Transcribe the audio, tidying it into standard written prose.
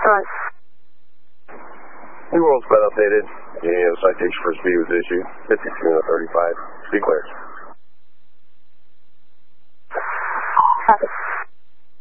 Right. New World's been updated. The citation for speed was issued. 52 and 35. Be clear. Copy.